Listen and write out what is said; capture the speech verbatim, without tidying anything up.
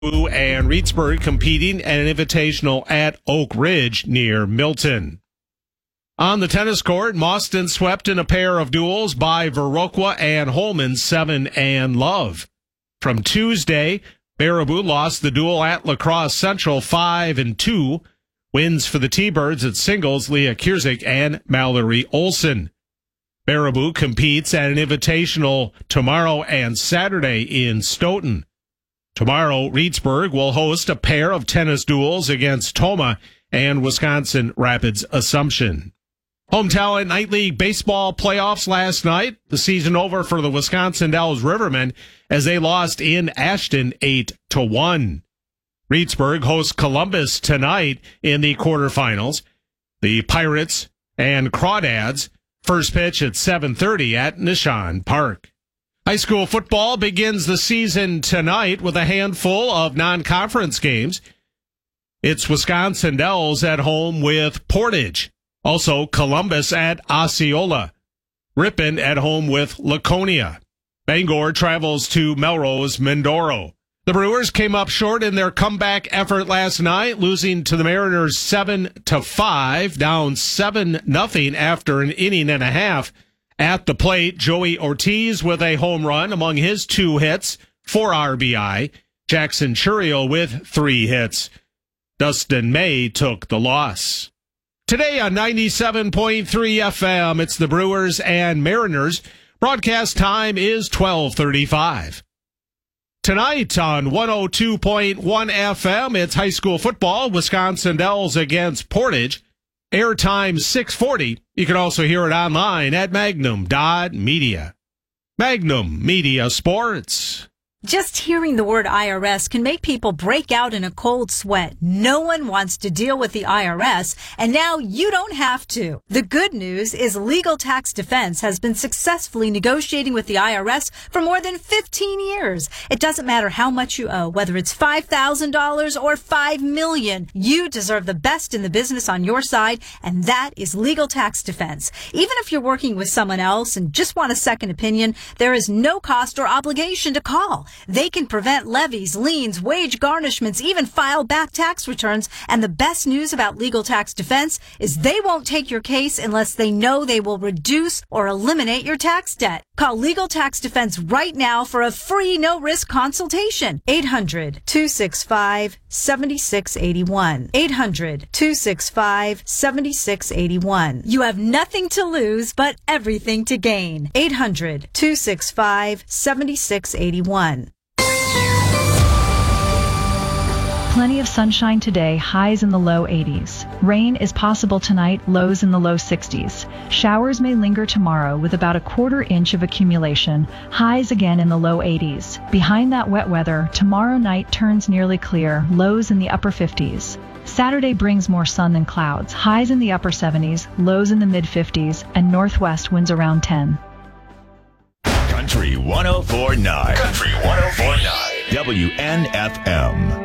and Reedsburg competing at an invitational at Oak Ridge near Milton. On the tennis court, Mauston swept in a pair of duels by Viroqua and Holman, seven and love. From Tuesday, Baraboo lost the duel at La Crosse Central, five and two. Wins for the T-Birds at singles, Leah Kierzik and Mallory Olson. Baraboo competes at an invitational tomorrow and Saturday in Stoughton. Tomorrow, Reedsburg will host a pair of tennis duels against Toma and Wisconsin Rapids Assumption. Home Talent Night League baseball playoffs last night. The season over for the Wisconsin Dells Rivermen as they lost in Ashton eight to one. Reedsburg hosts Columbus tonight in the quarterfinals. The Pirates and Crawdads first pitch at seven thirty at Nishan Park. High school football begins the season tonight with a handful of non-conference games. It's Wisconsin Dells at home with Portage. Also, Columbus at Osceola. Ripon at home with Laconia. Bangor travels to Melrose Mindoro. The Brewers came up short in their comeback effort last night, losing to the Mariners seven to five, down seven nothing after an inning and a half. At the plate, Joey Ortiz with a home run among his two hits, four R B I. Jackson Churio with three hits. Dustin May took the loss. Today on ninety-seven point three F M, it's the Brewers and Mariners. Broadcast time is twelve thirty-five. Tonight on one oh two point one F M, it's high school football, Wisconsin Dells against Portage. Airtime six forty. You can also hear it online at magnum dot media. Magnum Media Sports. Just hearing the word I R S can make people break out in a cold sweat. No one wants to deal with the I R S, and now you don't have to. The good news is Legal Tax Defense has been successfully negotiating with the I R S for more than fifteen years. It doesn't matter how much you owe, whether it's five thousand dollars or five million dollars. You deserve the best in the business on your side, and that is Legal Tax Defense. Even if you're working with someone else and just want a second opinion, there is no cost or obligation to call. They can prevent levies, liens, wage garnishments, even file back tax returns. And the best news about Legal Tax Defense is they won't take your case unless they know they will reduce or eliminate your tax debt. Call Legal Tax Defense right now for a free no-risk consultation. eight hundred, two six five, seven six eight one. eight hundred, two six five, seven six eight one. You have nothing to lose but everything to gain. eight hundred, two six five, seven six eight one. Plenty of sunshine today, highs in the low eighties. Rain is possible tonight, lows in the low sixties. Showers may linger tomorrow with about a quarter inch of accumulation, highs again in the low eighties. Behind that wet weather, tomorrow night turns nearly clear, lows in the upper fifties. Saturday brings more sun than clouds, highs in the upper seventies, lows in the mid fifties, and northwest winds around ten. Country one oh four point nine. Country one oh four point nine. W N F M.